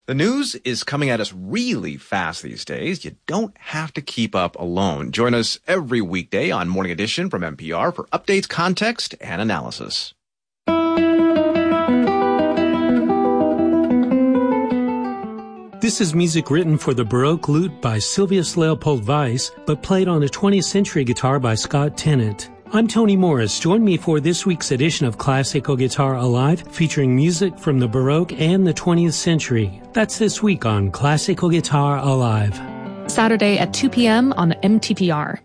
The news is coming at us really fast these days. You don't have to keep up alone. Join us every weekday on Morning Edition from NPR for updates, context, and analysis. This is music written for the Baroque lute by Sylvius Leopold Weiss, but played on a 20th century guitar by Scott Tennant. I'm Tony Morris. Join me for this week's edition of Classical Guitar Alive, featuring music from the Baroque and the 20th century. That's this week on Classical Guitar Alive. Saturday at 2 p.m. on MTPR.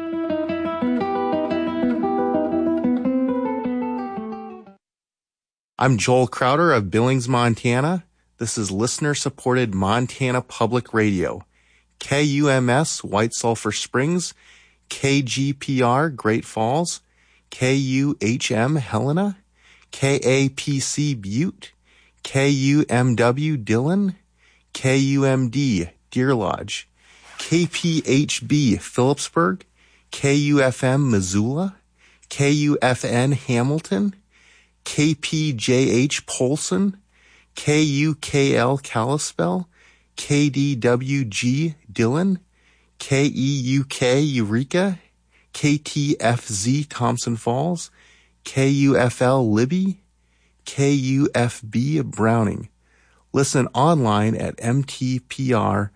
I'm Joel Crowder of Billings, Montana. This is listener-supported Montana Public Radio. KUMS, White Sulphur Springs, KGPR, Great Falls, KUHM, Helena, KAPC, Butte, KUMW, Dillon, KUMD, Deer Lodge, KPHB, Phillipsburg, KUFM, Missoula, KUFN, Hamilton, KPJH, Polson, KUKL, Kalispell, KDWG, Dillon, KEUK, Eureka, KTFZ, Thompson Falls, KUFL, Libby, KUFB, Browning. Listen online at mtpr.org.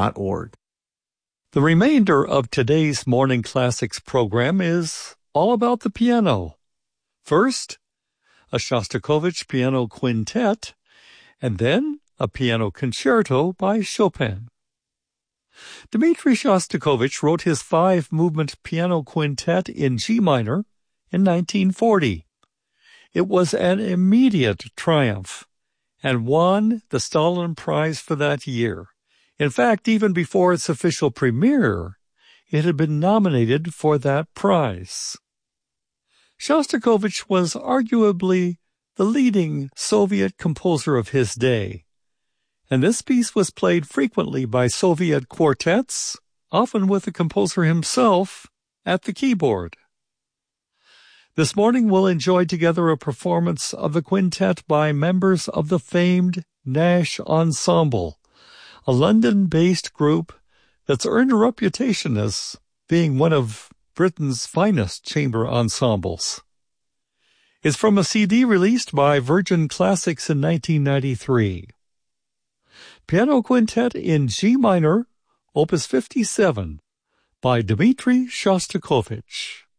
The remainder of today's Morning Classics program is all about the piano. First, a Shostakovich piano quintet, and then a piano concerto by Chopin. Dmitri Shostakovich wrote his 5-movement piano quintet in G minor in 1940. It was an immediate triumph and won the Stalin Prize for that year. In fact, even before its official premiere, it had been nominated for that prize. Shostakovich was arguably the leading Soviet composer of his day, and this piece was played frequently by Soviet quartets, often with the composer himself at the keyboard. This morning we'll enjoy together a performance of the quintet by members of the famed Nash Ensemble, a London-based group that's earned a reputation as being one of Britain's finest chamber ensembles. It's from a CD released by Virgin Classics in 1993. Piano Quintet in G minor, Opus 57, by Dmitri Shostakovich.